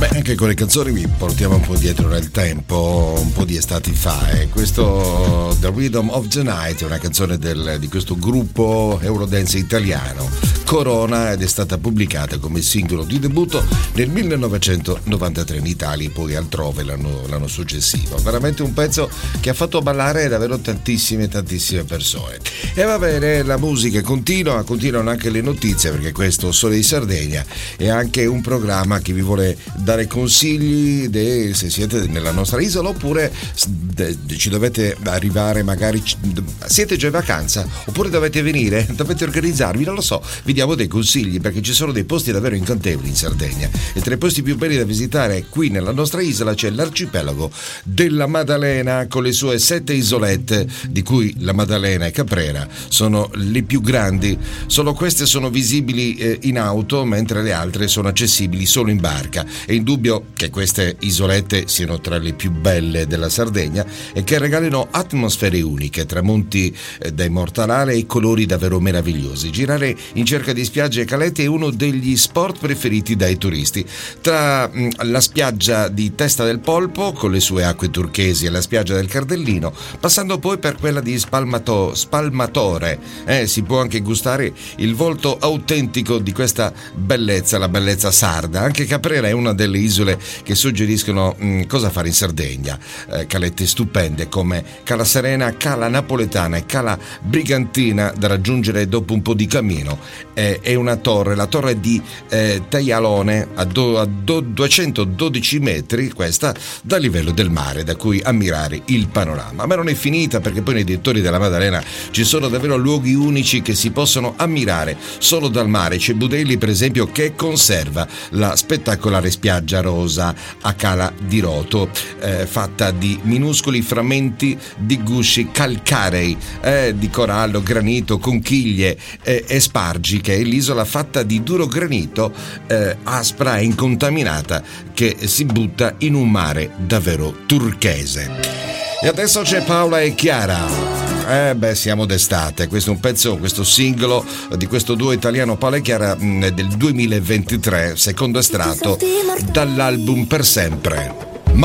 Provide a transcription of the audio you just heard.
Beh, anche con le canzoni vi portiamo un po' dietro nel tempo, un po' di estati fa. Questo The Rhythm of the Night è una canzone di questo gruppo Eurodance italiano, Corona, ed è stata pubblicata come singolo di debutto nel 1993 in Italia e poi altrove l'anno successivo. Veramente un pezzo che ha fatto ballare davvero tantissime persone. E va bene, la musica continuano anche le notizie, perché questo Sole di Sardegna è anche un programma che vi vuole dare consigli se siete nella nostra isola, oppure ci dovete arrivare, magari siete già in vacanza oppure dovete venire, dovete organizzarvi, non lo so, vi diamo dei consigli, perché ci sono dei posti davvero incantevoli in Sardegna, e tra i posti più belli da visitare qui nella nostra isola c'è l'arcipelago della Maddalena, con le sue 7 isolette, di cui la Maddalena e Caprera sono le più grandi. Solo queste sono visibili in auto, mentre le altre sono accessibili solo in barca. È indubbio che queste isolette siano tra le più belle della Sardegna e che regalino atmosfere uniche, tramonti da immortalare e colori davvero meravigliosi. Girare in cerca di spiagge e calette è uno degli sport preferiti dai turisti. Tra la spiaggia di Testa del Polpo, con le sue acque turchesi, e la spiaggia del Cardellino, passando poi per quella di Spalmatore, si può anche gustare il volto autentico di questa bellezza, la bellezza sarda. Anche Caprera è una delle isole che suggeriscono cosa fare in Sardegna. Calette stupende come Cala Serena, Cala Napoletana e Cala Brigantina, da raggiungere dopo un po' di cammino. È una torre, la torre di Taialone, a 212 metri, questa, dal livello del mare, da cui ammirare il panorama. Ma non è finita, perché poi nei dintorni della Maddalena ci sono davvero luoghi unici che si possono ammirare solo dal mare. C'è Budelli, per esempio, che conserva la spettacolare spiaggia rosa a Cala di Roto, fatta di minuscoli frammenti di gusci calcarei, di corallo, granito, conchiglie e spargi, che è l'isola fatta di duro granito, aspra e incontaminata, che si butta in un mare davvero turchese. E adesso c'è Paola e Chiara. Siamo d'estate. Questo è un pezzo, questo singolo di questo duo italiano, Paola e Chiara, del 2023, secondo estratto dall'album Per Sempre.